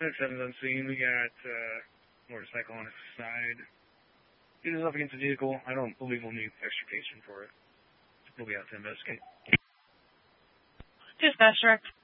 7's on scene. We got motorcycle on his side. He was up against the vehicle. I don't believe we'll need extrication for it. We'll be out to investigate. Dispatch direct.